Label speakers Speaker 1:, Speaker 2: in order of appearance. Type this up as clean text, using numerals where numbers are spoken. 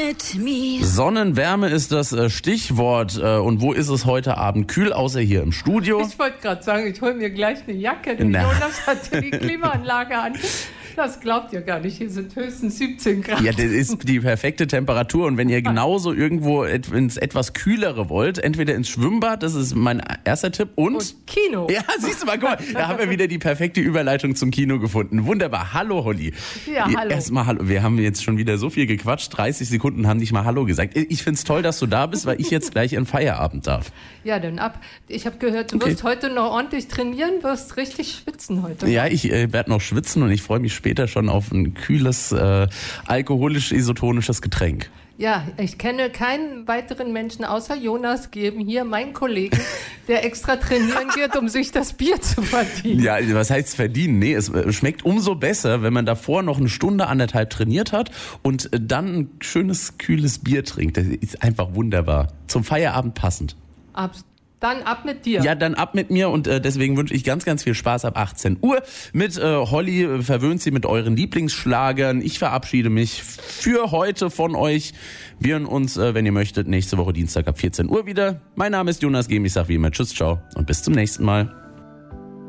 Speaker 1: mit mir.
Speaker 2: Sonnenwärme ist das Stichwort. Und wo ist es heute Abend kühl, außer hier im Studio?
Speaker 3: Ich wollte gerade sagen, ich hole mir gleich eine Jacke. Der Jonas hatte die Klimaanlage an. Das glaubt ihr gar nicht. Hier sind höchstens 17 Grad.
Speaker 2: Ja, das ist die perfekte Temperatur. Und wenn ihr genauso irgendwo ins etwas Kühlere wollt, entweder ins Schwimmbad, das ist mein erster Tipp, und
Speaker 3: Kino.
Speaker 2: Ja, siehst du mal, guck mal, da haben wir wieder die perfekte Überleitung zum Kino gefunden. Wunderbar. Hallo, Holly.
Speaker 3: Ja, hallo.
Speaker 2: Erstmal hallo. Wir haben jetzt schon wieder so viel gequatscht. 30 Sekunden haben nicht mal Hallo gesagt. Ich find's toll, dass du da bist, weil ich jetzt gleich in Feierabend darf.
Speaker 3: Ja, dann ab. Ich habe gehört, du wirst heute noch ordentlich trainieren, wirst richtig schwitzen heute.
Speaker 2: Ja, ich werde noch schwitzen und ich freue mich später schon auf ein kühles, alkoholisch-isotonisches Getränk.
Speaker 3: Ja, ich kenne keinen weiteren Menschen außer Jonas Geben, hier meinen Kollegen, der extra trainieren geht, um sich das Bier zu verdienen.
Speaker 2: Ja, was heißt verdienen? Nee, es schmeckt umso besser, wenn man davor noch eine Stunde, anderthalb trainiert hat und dann ein schönes, kühles Bier trinkt. Das ist einfach wunderbar. Zum Feierabend passend.
Speaker 3: Dann ab mit dir.
Speaker 2: Ja, dann ab mit mir und deswegen wünsche ich ganz, ganz viel Spaß ab 18 Uhr. Mit Holly verwöhnt sie mit euren Lieblingsschlagern. Ich verabschiede mich für heute von euch. Wir hören uns, wenn ihr möchtet, nächste Woche Dienstag ab 14 Uhr wieder. Mein Name ist Jonas Gehm. Ich sage wie immer Tschüss, ciao und bis zum nächsten Mal.